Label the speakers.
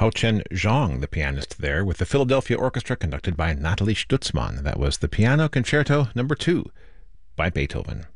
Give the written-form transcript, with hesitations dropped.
Speaker 1: Hao-Chen Zhang, the pianist there, with the Philadelphia Orchestra conducted by Nathalie Stutzmann. That was the Piano Concerto No. 2 by Beethoven.